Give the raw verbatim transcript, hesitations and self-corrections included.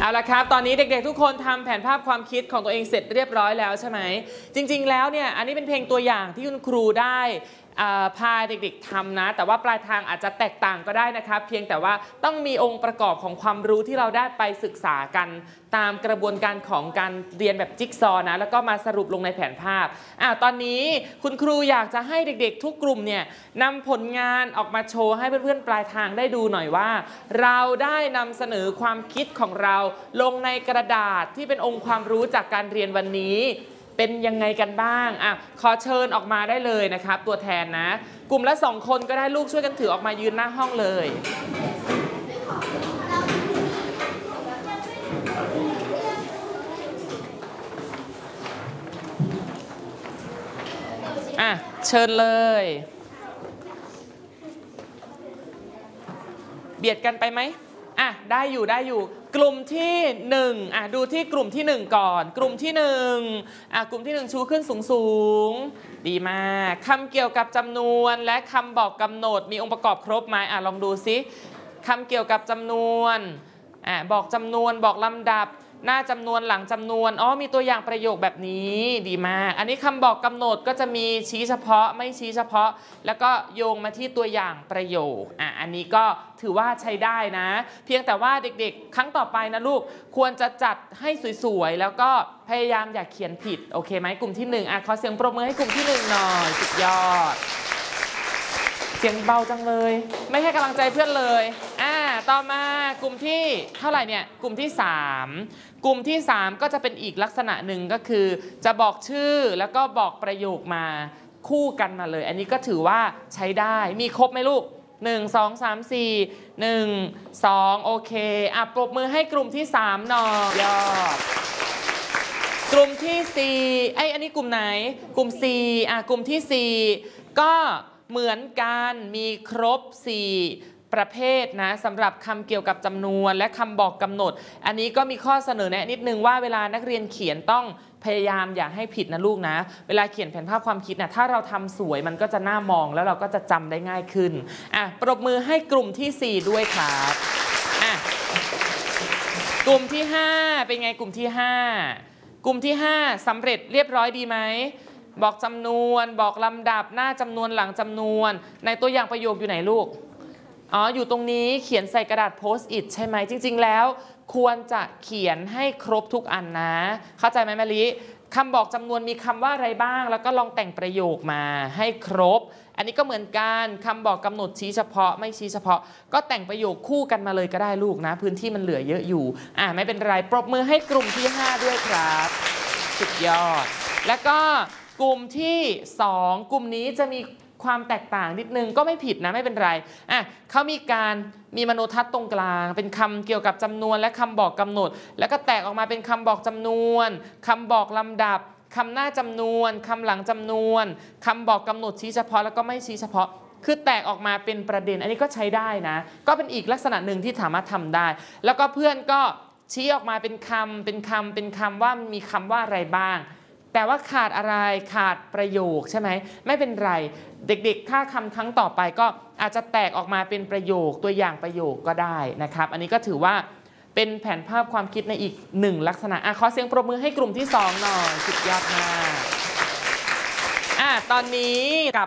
เอาละครับตอนนี้เด็กๆทุกคนทำแผนภาพความคิดของตัวเองเสร็จเรียบร้อยแล้วใช่ไหมจริงๆแล้วเนี่ยอันนี้เป็นเพลงตัวอย่างที่คุณครูได้พาเด็กๆทำนะแต่ว่าปลายทางอาจจะแตกต่างก็ได้นะครับเพียงแต่ว่าต้องมีองค์ประกอบของความรู้ที่เราได้ไปศึกษากันตามกระบวนการของการเรียนแบบจิ๊กซอว์นะแล้วก็มาสรุปลงในแผนภาพอ่าตอนนี้คุณครูอยากจะให้เด็กๆทุกกลุ่มเนี่ยนำผลงานออกมาโชว์ให้เพื่อนๆปลายทางได้ดูหน่อยว่าเราได้นำเสนอความคิดของเราลงในกระดาษที่เป็นองค์ความรู้จากการเรียนวันนี้เป็นยังไงกันบ้างอ่ะขอเชิญออกมาได้เลยนะครับตัวแทนนะกลุ่มละสองคนก็ได้ลูกช่วยกันถือออกมายืนหน้าห้องเลยอ่ะเชิญเลยเบียดกันไปไหมอ่ะได้อยู่ได้อยู่กลุ่มที่หนึ่งอ่ะดูที่กลุ่มที่หนึ่งก่อนกลุ่มที่หนึ่งอ่ะกลุ่มที่หนึ่งชูขึ้นสูงสูงดีมากคำเกี่ยวกับจำนวนและคำบอกกำหนดมีองค์ประกอบครบไหมอ่ะลองดูซิคำเกี่ยวกับจำนวนอ่ะบอกจำนวนบอกลำดับหน้าจำนวนหลังจำนวนอ๋อมีตัวอย่างประโยคแบบนี้ดีมากอันนี้คำบอกกำหนดก็จะมีชี้เฉพาะไม่ชี้เฉพาะแล้วก็โยงมาที่ตัวอย่างประโยคอ่ะอันนี้ก็ถือว่าใช้ได้นะเพียงแต่ว่าเด็กๆครั้งต่อไปนะลูกควรจะจัดให้สวยๆแล้วก็พยายามอย่าเขียนผิดโอเคไหมกลุ่มที่หนึ่งอ่ะขอเสียงปรบมือให้กลุ่มที่หนึ่งหน่อยสุดยอดเสียงเบาจังเลยไม่ให้กำลังใจเพื่อนเลยอ่าต่อมากลุ่มที่เท่าไหร่เนี่ยกลุ่มที่สามกลุ่มที่สามก็จะเป็นอีกลักษณะหนึ่งก็คือจะบอกชื่อแล้วก็บอกประโยคมาคู่กันมาเลยอันนี้ก็ถือว่าใช้ได้มีครบไหมลูกหนึ่ง สอง สาม สี่ หนึ่ง สองโอเคอ่ะปรบมือให้กลุ่มที่สามหน่อยยอดกลุ่มที่สี่ไอ้อันนี้กลุ่มไหนกลุ่มสี่อ่ะกลุ่มที่สี่ก็เหมือนกันมีครบสี่ประเภทนะสำหรับคำเกี่ยวกับจำนวนและคำบอกกำหนดอันนี้ก็มีข้อเสนอแนะนิดนึงว่าเวลานักเรียนเขียนต้องพยายามอย่าให้ผิดนะลูกนะเวลาเขียนแผนภาพความคิดนะถ้าเราทำสวยมันก็จะน่ามองแล้วเราก็จะจำได้ง่ายขึ้นอ่ะปรบมือให้กลุ่มที่สี่ด้วยครับอ่ะกลุ่มที่ห้าเป็นไงกลุ่มที่ห้ากลุ่มที่ห้าสำเร็จเรียบร้อยดีไหมบอกจำนวนบอกลำดับหน้าจำนวนหลังจำนวนในตัวอย่างประโยคอยู่ไหนลูกอ๋ออยู่ตรงนี้เขียนใส่กระดาษโพสต์อิทใช่ไหมจริงๆแล้วควรจะเขียนให้ครบทุกอันนะเข้าใจไหมมะลิคำบอกจำนวนมีคำว่าอะไรบ้างแล้วก็ลองแต่งประโยคมาให้ครบอันนี้ก็เหมือนกันคำบอกกำหนดชี้เฉพาะไม่ชี้เฉพาะก็แต่งประโยคคู่กันมาเลยก็ได้ลูกนะพื้นที่มันเหลือเยอะอยู่อ่าไม่เป็นไรปรบมือให้กลุ่มที่ห้าด้วยครับสุดยอดแล้วก็กลุ่มที่สองกลุ่มนี้จะมีความแตกต่างนิดนึงก็ไม่ผิดนะไม่เป็นไรอ่ะเขามีการมีมโนทัศน์ตรงกลางเป็นคำเกี่ยวกับจำนวนและคำบอกกำหนดแล้วก็แตกออกมาเป็นคำบอกจำนวนคำบอกลำดับคำหน้าจำนวนคำหลังจำนวนคำบอกกำหนดชี้เฉพาะแล้วก็ไม่ชี้เฉพาะคือแตกออกมาเป็นประเด็นอันนี้ก็ใช้ได้นะก็เป็นอีกลักษณะหนึ่งที่สามารถทำได้แล้วก็เพื่อนก็ชี้ออกมาเป็นคำเป็นคำเป็นคำว่ามีคำว่าอะไรบ้างแต่ว่าขาดอะไรขาดประโยคใช่ไหมไม่เป็นไรเด็กๆถ้าคำครั้งต่อไปก็อาจจะแตกออกมาเป็นประโยคตัวอย่างประโยคก็ได้นะครับอันนี้ก็ถือว่าเป็นแผนภาพความคิดในอีกหนึ่งลักษณะอ่ะขอเสียงปรบมือให้กลุ่มที่สองหน่อยสุดยอดมากอ่ะตอนนี้กับ